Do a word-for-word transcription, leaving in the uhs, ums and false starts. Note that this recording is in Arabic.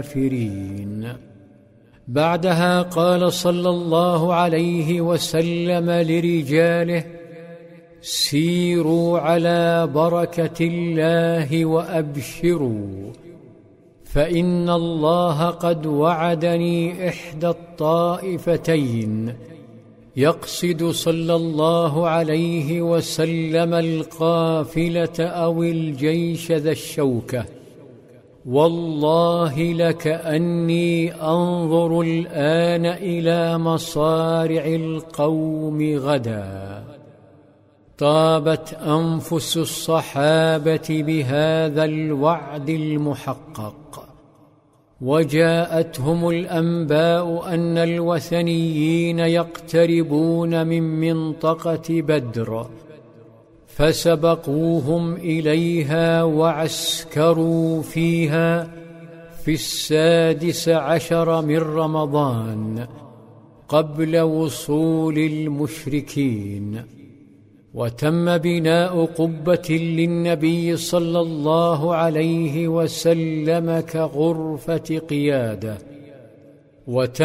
الكافرين. بعدها قال صلى الله عليه وسلم لرجاله: سيروا على بركة الله وأبشروا، فإن الله قد وعدني إحدى الطائفتين، يقصد صلى الله عليه وسلم القافلة أو الجيش ذا الشوكة. والله لكأني أنظر الآن إلى مصارع القوم غدا. طابت أنفس الصحابة بهذا الوعد المحقق، وجاءتهم الأنباء أن الوثنيين يقتربون من منطقة بدر، فسبقوهم إليها وعسكروا فيها في السادس عشر من رمضان قبل وصول المشركين. وتم بناء قبة للنبي صلى الله عليه وسلم كغرفة قيادة، وتم